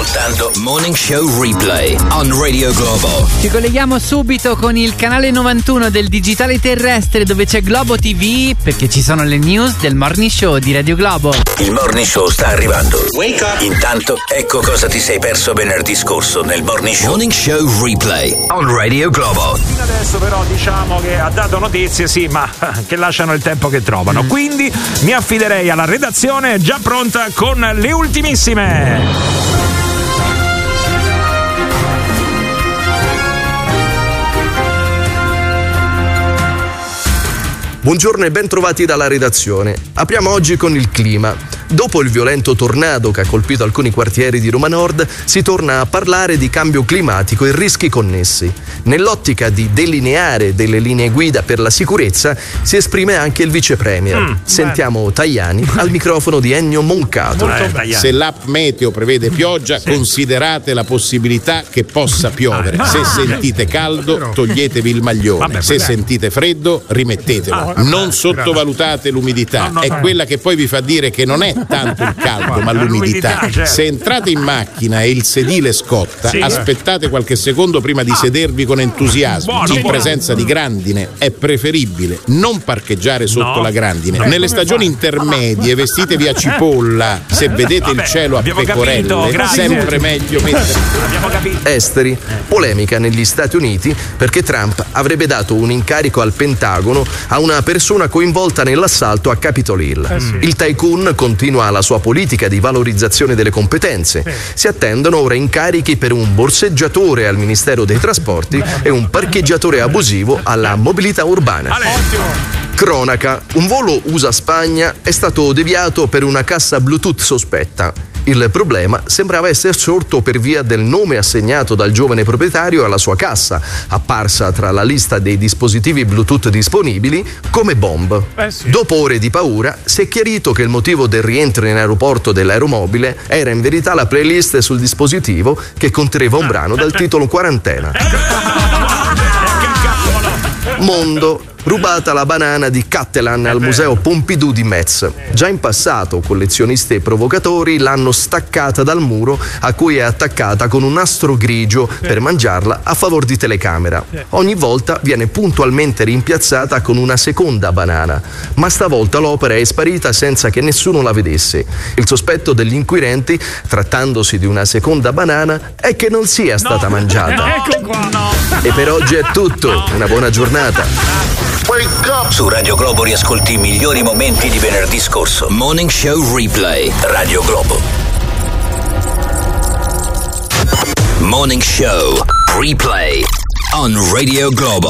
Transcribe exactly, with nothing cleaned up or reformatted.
ascoltando Morning Show Replay on Radio Globo. Ci colleghiamo subito con il canale novantuno del digitale terrestre, dove c'è Globo ti vu, perché ci sono le news del Morning Show di Radio Globo. Il Morning Show sta arrivando. Wake up. Intanto, ecco cosa ti sei perso venerdì scorso nel Morning Show. Morning Show Replay on Radio Globo. Fino adesso però diciamo che ha dato notizie, sì, ma che lasciano il tempo che trovano. Mm. Quindi mi affiderei alla redazione già pronta con le ultimissime. Buongiorno e ben trovati dalla redazione. Apriamo oggi con il clima. Dopo il violento tornado che ha colpito alcuni quartieri di Roma Nord, si torna a parlare di cambio climatico e rischi connessi. Nell'ottica di delineare delle linee guida per la sicurezza, si esprime anche il vice premier. Mm, Sentiamo beh. Tajani al microfono di Ennio Moncato. Eh, Se l'app meteo prevede pioggia, sì. considerate la possibilità che possa piovere. Ah, Se ah, sentite caldo, toglietevi il maglione. Vabbè, Se vabbè. sentite freddo, rimettetelo. Ah, vabbè, non sottovalutate l'umidità, no, no, è no. quella che poi vi fa dire che non è tanto il caldo ma l'umidità. Certo. Se entrate in macchina e il sedile scotta, sì. aspettate qualche secondo prima di sedervi con entusiasmo. Buono, in buono. presenza di grandine è preferibile non parcheggiare sotto no. la grandine. No. Nelle stagioni intermedie vestitevi a cipolla. Se vedete Vabbè, il cielo a pecorelle, capito, sempre meglio mettere. Esteri. Polemica negli Stati Uniti perché Trump avrebbe dato un incarico al Pentagono a una persona coinvolta nell'assalto a Capitol Hill. Eh sì. Il tycoon continua la sua politica di valorizzazione delle competenze. Sì. Si attendono ora incarichi per un borseggiatore al Ministero dei Trasporti Beh. e un parcheggiatore abusivo alla mobilità urbana. Ottimo. Cronaca. Un volo U S A-Spagna è stato deviato per una cassa Bluetooth sospetta. Il problema sembrava essere sorto per via del nome assegnato dal giovane proprietario alla sua cassa, apparsa tra la lista dei dispositivi Bluetooth disponibili come bomb. Eh sì. Dopo ore di paura si è chiarito che il motivo del rientro in aeroporto dell'aeromobile era in verità la playlist sul dispositivo che conteneva un brano dal titolo Quarantena. Mondo. Rubata la banana di Cattelan al museo Pompidou di Metz. Già in passato collezionisti e provocatori l'hanno staccata dal muro a cui è attaccata con un nastro grigio per mangiarla a favor di telecamera. Ogni volta viene puntualmente rimpiazzata con una seconda banana, ma stavolta l'opera è sparita senza che nessuno la vedesse. Il sospetto degli inquirenti, trattandosi di una seconda banana, è che non sia stata no. mangiata. No. Ecco qua, no. E per oggi è tutto. Una buona giornata. Wake up! Su Radio Globo riascolti i migliori momenti di venerdì scorso. Morning Show Replay. Radio Globo. Morning Show Replay on Radio Globo.